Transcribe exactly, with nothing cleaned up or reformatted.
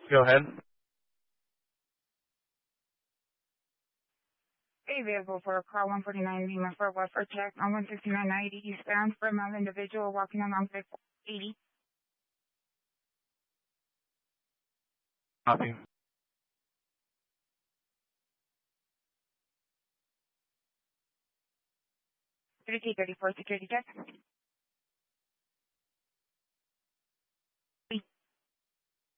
Go ahead. Available for car one forty-nine Lima for West for check on one sixty-nine ninety eastbound for a male individual walking along six eighty. Copy. thirty-two thirty-four security check.